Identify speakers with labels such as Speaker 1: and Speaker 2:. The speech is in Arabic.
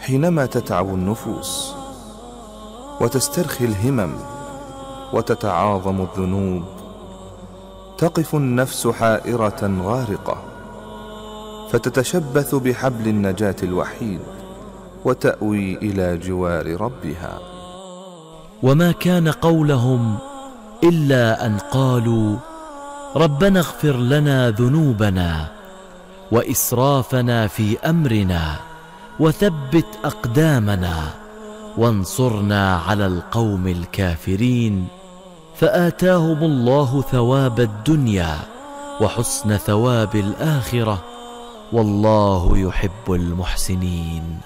Speaker 1: حينما تتعب النفوس وتسترخي الهمم وتتعاظم الذنوب، تقف النفس حائرة غارقة، فتتشبث بحبل النجاة الوحيد وتأوي إلى جوار ربها.
Speaker 2: وما كان قولهم إلا أن قالوا ربنا اغفر لنا ذنوبنا وإسرافنا في أمرنا وثبت أقدامنا وانصرنا على القوم الكافرين، فآتاهم الله ثواب الدنيا وحسن ثواب الآخرة، والله يحب المحسنين.